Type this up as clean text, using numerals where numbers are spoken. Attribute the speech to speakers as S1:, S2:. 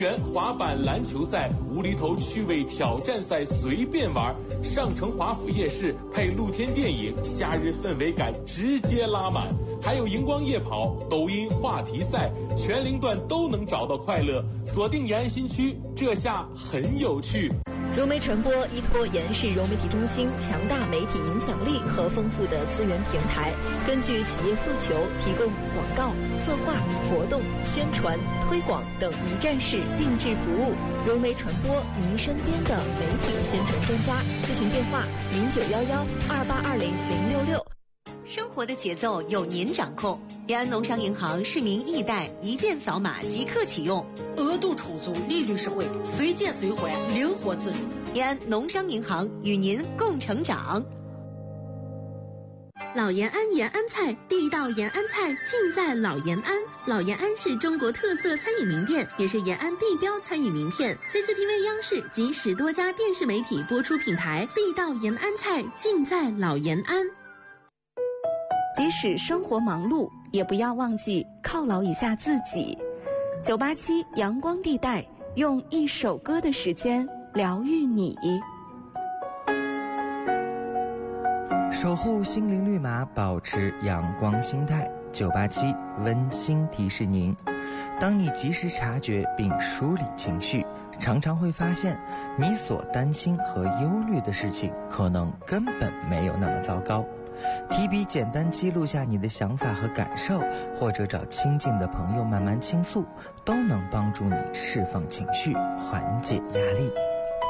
S1: 滑板、篮球赛、无厘头趣味挑战赛随便玩，上城华府夜市配露天电影，夏日氛围感直接拉满。还有荧光夜跑、抖音话题赛，全龄段都能找到快乐。锁定延安新区，这下很有趣。
S2: 融媒传播依托延安市融媒体中心强大媒体影响力和丰富的资源平台，根据企业诉求提供广告、策划、活动、宣传、推广等一站式定制服务。融媒传播，您身边的媒体宣传专家。咨询电话0911282066。
S3: 生活的节奏由您掌控。延安农商银行市民易贷，一键扫码即刻启用，
S4: 额度充足，利率实惠，随借随还，灵活自主。
S3: 延安农商银行与您共成长。
S5: 老延安延安菜，地道延安菜尽在老延安。老延安是中国特色餐饮名店，也是延安地标餐饮名片。CCTV 央视及10多家电视媒体播出品牌，地道延安菜尽在老延安。
S6: 即使生活忙碌，也不要忘记犒劳一下自己。987阳光地带，用一首歌的时间疗愈你。
S7: 守护心灵绿码，保持阳光心态。987温馨提示您：当你及时察觉并梳理情绪，常常会发现你所担心和忧虑的事情可能根本没有那么糟糕。提笔简单记录下你的想法和感受，或者找亲近的朋友慢慢倾诉，都能帮助你释放情绪，缓解压力。